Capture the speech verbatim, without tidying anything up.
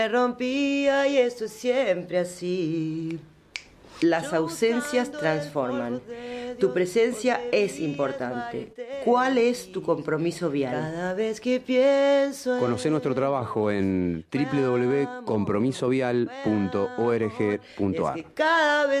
Me rompía y esto es siempre así. Las ausencias transforman. Tu presencia es importante. ¿Cuál es tu compromiso vial? Cada vez que pienso. Conoce nuestro trabajo en doble u doble u doble u punto compromiso vial punto org punto a r.